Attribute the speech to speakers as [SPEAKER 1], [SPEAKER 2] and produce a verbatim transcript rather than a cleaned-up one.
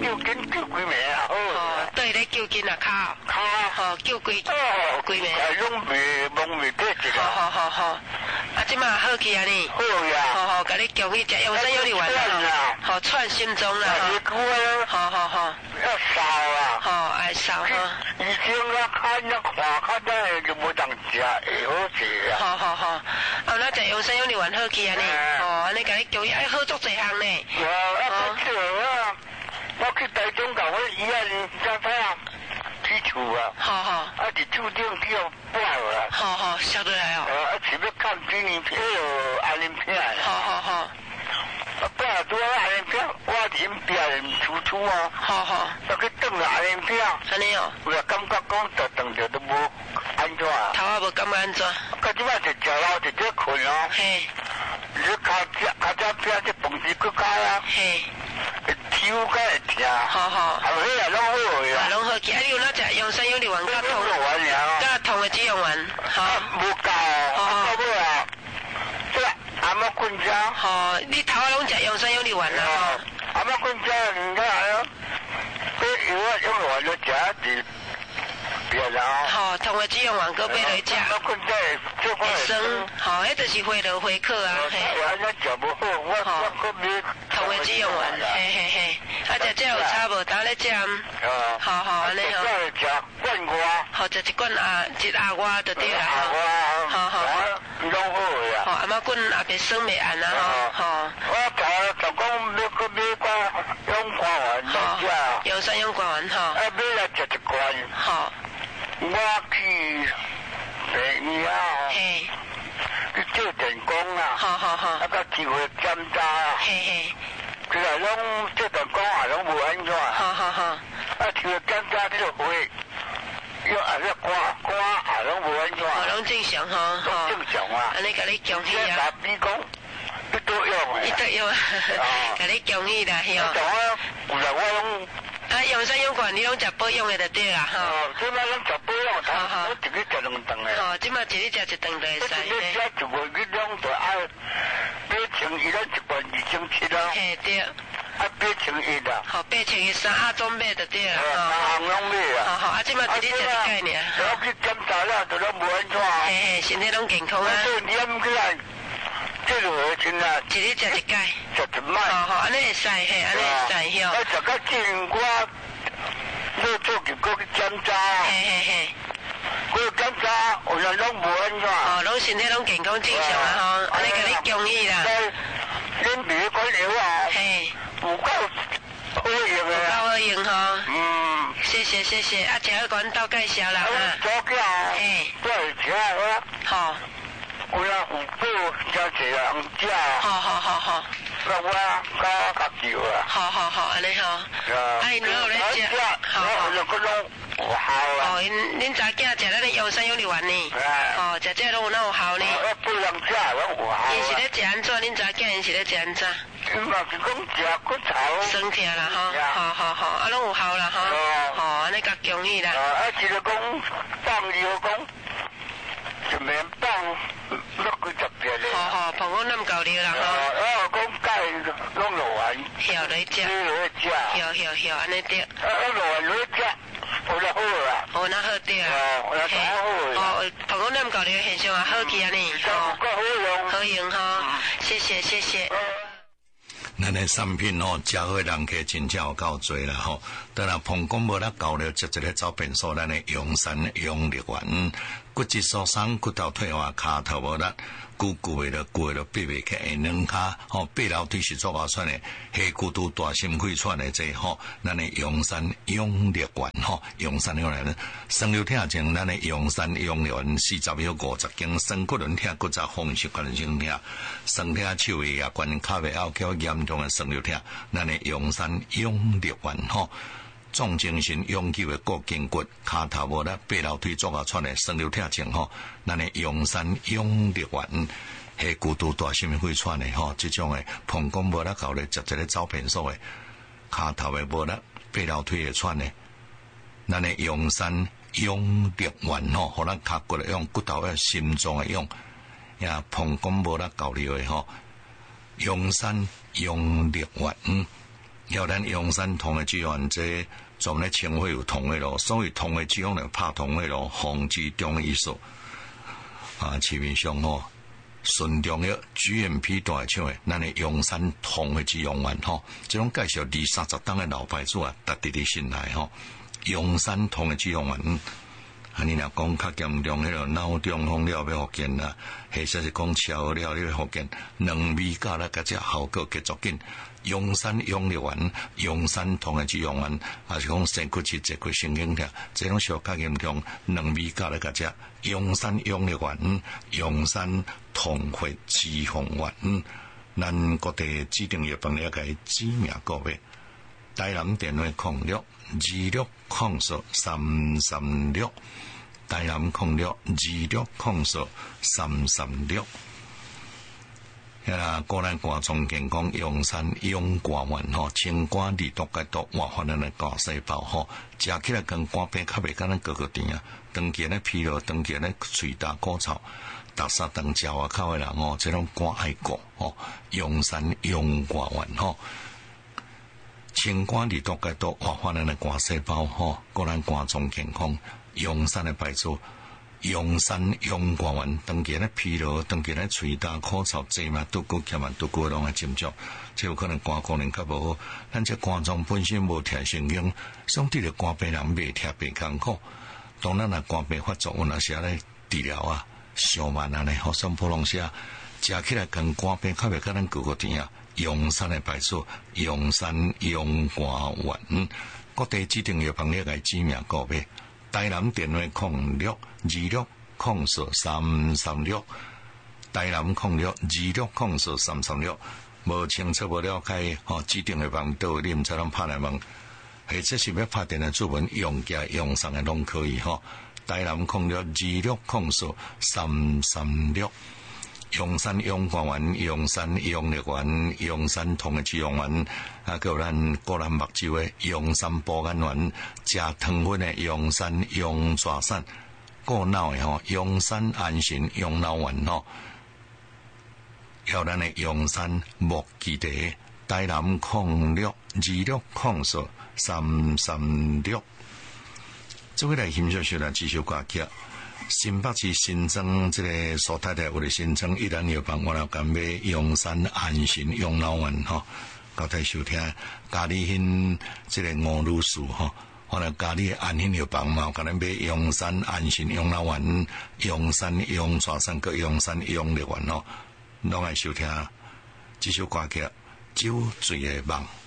[SPEAKER 1] 救紧救几暝啊？
[SPEAKER 2] 哦，对咧救紧啊卡。
[SPEAKER 1] 卡。
[SPEAKER 2] 吼，救几几暝。
[SPEAKER 1] 哎，拢未蒙未得一个。
[SPEAKER 2] 好好好好，啊，即马好去啊你。
[SPEAKER 1] 好呀。
[SPEAKER 2] 好好，甲你恭喜食永生有你丸啦。好串心中啦。好好好。
[SPEAKER 1] 要烧啊。
[SPEAKER 2] 好，爱烧哈。
[SPEAKER 1] 以前我看那看看那就无当食，会好食啊。
[SPEAKER 2] 好好好，啊，那食永生有你丸好去啊你。哦，安尼甲你恭喜，爱好足侪项呢。
[SPEAKER 1] 哦，啊，这啊，我去台中搞我医院在啥？基础啊，
[SPEAKER 2] 好好，
[SPEAKER 1] 啊，伫酒店叫拜啊，
[SPEAKER 2] 好好，晓得来哦，
[SPEAKER 1] 呃，啊，是要看几年片哦，安尼片，
[SPEAKER 2] 好好好，
[SPEAKER 1] 啊，拜多安尼片，我啉片出出啊，
[SPEAKER 2] 好好，
[SPEAKER 1] 要去等安尼片，
[SPEAKER 2] 安尼哦，
[SPEAKER 1] 我感觉讲等等着都无安怎，
[SPEAKER 2] 头啊无感觉安怎，
[SPEAKER 1] 到即摆就食了就在困哦，
[SPEAKER 2] 嘿，
[SPEAKER 1] 你卡只卡只片这饭时去开啊，
[SPEAKER 2] 嘿。
[SPEAKER 1] 手个会疼，
[SPEAKER 2] 好好，
[SPEAKER 1] 后尾也拢好个，
[SPEAKER 2] 啊，拢好去。啊，你有哪食永生有你丸甲痛，甲痛的止痛丸，好，
[SPEAKER 1] 无够，好尾啊，这阿妈困觉，
[SPEAKER 2] 好，你头啊拢食永生有你丸啦，吼，
[SPEAKER 1] 阿妈困觉，你看啊，这药啊用完了食一别啦，
[SPEAKER 2] 好，痛的止痛丸搁买来食，
[SPEAKER 1] 阿妈困觉做快
[SPEAKER 2] 生，好，迄就是回流回客啊，嘿，
[SPEAKER 1] 我安尼食无好，我我搁买
[SPEAKER 2] 痛的止痛丸，嘿嘿嘿。啊，食这有差无？打咧食。哦。好好，安尼吼。
[SPEAKER 1] 食罐瓜。
[SPEAKER 2] 好，食一罐啊，一鸭瓜就对啦。
[SPEAKER 1] 鸭瓜。
[SPEAKER 2] 好好。
[SPEAKER 1] 拢好呀。
[SPEAKER 2] 好，阿妈棍也别生袂安啊吼。好。
[SPEAKER 1] 我昨就讲要去买罐用罐丸来食。
[SPEAKER 2] 有三用罐丸吼。
[SPEAKER 1] 啊，买来食一罐。
[SPEAKER 2] 好。
[SPEAKER 1] 我去第二啊。
[SPEAKER 2] 嘿。
[SPEAKER 1] 去做电工啊。 好好好。啊，个机会检查啊。
[SPEAKER 2] 嘿嘿。
[SPEAKER 1] 其实拢这段讲啊，拢无安怎。
[SPEAKER 2] 好好好。
[SPEAKER 1] 啊，除了检查这个会，要啊要刮刮啊，拢无安怎。
[SPEAKER 2] 哦，拢正常吼。
[SPEAKER 1] 拢正常啊。
[SPEAKER 2] 安尼甲你恭喜啊。
[SPEAKER 1] 啊，比讲，你都用。
[SPEAKER 2] 你都用。甲你恭喜啦，嘿哦。
[SPEAKER 1] 我有时我拢。
[SPEAKER 2] 啊，用啥用管你拢食保养的就对啦，吼。
[SPEAKER 1] 哦，即摆拢食保养，好好。我一日食两顿诶。
[SPEAKER 2] 哦，即摆一日食一顿就会使。
[SPEAKER 1] 你食一个月两就爱八千一，咱一罐二千七啊。
[SPEAKER 2] 嘿对。
[SPEAKER 1] 啊，八千一啦。
[SPEAKER 2] 好，八千一三啊总买就对啦。
[SPEAKER 1] 三项拢买啊。
[SPEAKER 2] 好好，啊，即摆一日食一盖尔。
[SPEAKER 1] 我去检查了，就拢无安怎。
[SPEAKER 2] 嘿嘿，身体拢健康啊。
[SPEAKER 1] 这黏起来。这就好亲啊！
[SPEAKER 2] 一日食一盖，
[SPEAKER 1] 食一摆。
[SPEAKER 2] 好好，安尼会使嘿，安尼会使吼。
[SPEAKER 1] 我食到进我，要做结果去检查。
[SPEAKER 2] 嘿嘿嘿。
[SPEAKER 1] 我检查，有人拢无安怎。
[SPEAKER 2] 哦，拢身体拢健康正常啊吼，安尼甲你恭喜啦。
[SPEAKER 1] 恁别管了啊。
[SPEAKER 2] 嘿。
[SPEAKER 1] 有够好用啊。
[SPEAKER 2] 有够好用吼。
[SPEAKER 1] 嗯。
[SPEAKER 2] 谢谢谢谢，啊，请我管道介绍啦。
[SPEAKER 1] 早教。
[SPEAKER 2] 嘿。
[SPEAKER 1] 对，请我。
[SPEAKER 2] 好。
[SPEAKER 1] 有人有报真济人食。
[SPEAKER 2] 好好好好。
[SPEAKER 1] 那我加较少啊。
[SPEAKER 2] 好好好，安尼吼。啊。哎，然后咧食。好好。
[SPEAKER 1] 就嗰种有效啊。
[SPEAKER 2] 哦，恁恁查囝食咱的养生有力丸呢。哦，食这拢有那有效呢。
[SPEAKER 1] 我不能食，拢有效。
[SPEAKER 2] 因是咧食安怎？恁查囝因是咧食安怎？
[SPEAKER 1] 因嘛是讲食骨头。
[SPEAKER 2] 酸痛啦吼。好好好，啊，拢有效啦吼。哦。哦，安尼甲恭喜啦。
[SPEAKER 1] 啊，就是讲放药讲。一面放要几十片咧。
[SPEAKER 2] 好好，膀胱那么够了啦吼。
[SPEAKER 1] 哦，讲钙拢落完。
[SPEAKER 2] 晓来食。
[SPEAKER 1] 来食。
[SPEAKER 2] 晓晓晓，安尼对。
[SPEAKER 1] 啊，落完来食，有就好啦。
[SPEAKER 2] 哦，那好对啊。
[SPEAKER 1] 哦，那好好。
[SPEAKER 2] 哦，膀胱那么够了现象啊，好去啊你。
[SPEAKER 1] 哦，够好用。
[SPEAKER 2] 好用哈，谢谢谢谢。
[SPEAKER 3] 咱的产品吼，食好人客真正有够多啦吼。当然，膀胱无啦够了，接一个走便所，咱的养生养力丸，骨质疏松、骨头退化、骹头无力，久久的了，久的了闭袂起，下两骹吼，爬楼梯是做外喘的，下骨肚大心肺喘的这吼，咱的养生养力丸吼，养生养力丸，生瘤疼症，咱的养生养力丸四十秒五十斤，生骨轮疼、骨质风湿关节疼、酸疼、手尾啊关、骹尾拗叫严重的生瘤疼，咱的养生养力丸吼。重精神、永久的骨筋骨、骹头无力、爬楼梯做外喘的生瘤疼症吼，咱的养生养力丸，下骨肚大心肺喘的吼，这种的膀胱无力搞咧，直接咧走便所的，骹头的无力、爬楼梯的喘的，咱的养生养力丸吼，互咱骹骨的用、骨头的、心脏的用，呀膀胱无力搞了的吼，养生养力丸。 要咱阳山同的资源，这专咧称呼有同的路，所以同的资源就拍同的路，防止中的意思。啊，市面上吼，顺中的 G M P 大厂的，咱的阳山同的资源员吼，这种介绍二三十档的老牌子啊，达伫伫心内吼，阳山同的资源员。啊！你若讲较严重，迄个脑中风了要复健啦，或者是讲超了你要复健，两味加啦，甲只效果结足紧。阳山养力丸、阳山同的脂肪丸，还是讲肾骨质、脊骨神经痛，这种小较严重，两味加啦，甲只阳山养力丸、阳山同血脂肪丸，咱各地指定药房了解指名个别。台南电话空六二六空数三三六，台南空六二六空数三三六。遐啦，果然肝脏健康，阳山养肝丸吼，清肝利毒解毒，活化咱的肝细胞吼，食起来跟肝病较袂敢咱个个甜啊。长期咧疲劳，长期咧喙焦口臭，逐三顿食外口的人吼，这种肝爱顾吼，阳山养肝丸吼。清肝利毒解毒，活化咱的肝细胞吼，个咱肝脏健康。阳山的牌子，阳山阳肝丸，长期咧疲劳，长期咧喙焦口臭，坐嘛拄久，徛嘛拄久，拢会斟酌，这有可能肝功能较无好。咱这肝脏本身无贴神经，相对着肝病人袂贴袂艰苦。当咱若肝病发作，有那时咧治疗啊，上慢安尼，好像普通些食起来跟肝病较袂甲咱个个甜啊。阳山的牌子，阳山阳肝丸，各地指定药房了解指名个别。台南电话空六二六空数三三六，台南空六二六空数三三六。无清楚无了解，吼、哦、指定药房倒你毋知拢拍来问，或者是要拍电话注文用加用上的拢可以吼、哦。台南空六二六空数三三六。阳山阳肝丸、阳山阳力丸、阳山同的脂肪丸，啊，还有咱个人目睭的阳山保肝丸，食糖分的阳山阳爪散，个脑的吼阳山安神阳脑丸吼，还有咱的阳山木基茶，台南控六二六控数三三六，这位来欣赏学来继续歌曲。新北市新庄这个苏太太为了新庄一兰药房，我了干买阳山安神养脑丸吼，高台收听家里迄这个吴女士吼，我了家里安心药房嘛，甲咱买阳山安神养脑丸、阳山阳爪散个阳山养力丸吼，拢爱收听这首歌曲《酒醉的梦》。